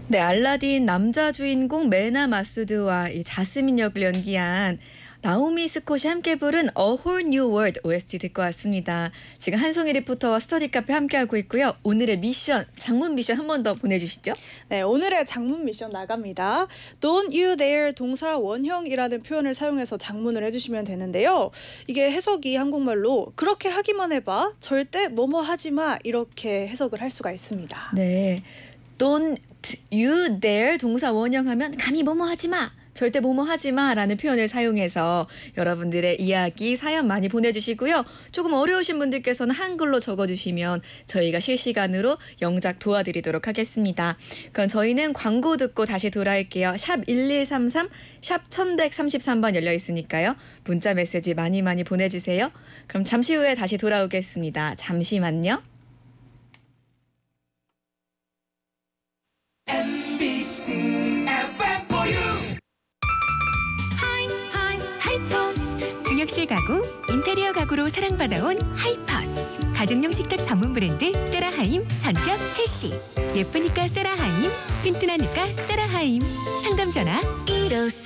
네, 알라딘 남자 주인공 메나 마수드와 이 자스민 역을 연기한 나오미 스콧이 함께 부른 A Whole New World OST 듣고 왔습니다. 지금 한송이 리포터와 스터디 카페 함께하고 있고요. 오늘의 미션, 장문 미션 한 번 더 보내주시죠. 네, 오늘의 장문 미션 나갑니다. Don't you dare 동사 원형이라는 표현을 사용해서 장문을 해주시면 되는데요. 이게 해석이 한국말로 그렇게 하기만 해봐, 절대 뭐뭐 하지 마, 이렇게 해석을 할 수가 있습니다. 네, Don't you dare 동사 원형하면 감히 뭐뭐 하지 마. 절대 뭐뭐 하지 마라는 표현을 사용해서 여러분들의 이야기, 사연 많이 보내주시고요. 조금 어려우신 분들께서는 한글로 적어주시면 저희가 실시간으로 영작 도와드리도록 하겠습니다. 그럼 저희는 광고 듣고 다시 돌아올게요. 샵 1133, 샵 1133번 열려 있으니까요. 문자 메시지 많이 보내주세요. 그럼 잠시 후에 다시 돌아오겠습니다. 잠시만요. MBC FM for you. 하이퍼스 중역실 가구, 인테리어 가구로 사랑받아온 하이퍼스. 가정용 식탁 전문 브랜드 세라하임 전격 출시. 예쁘니까 세라하임, 튼튼하니까 세라하임. 상담 전화 154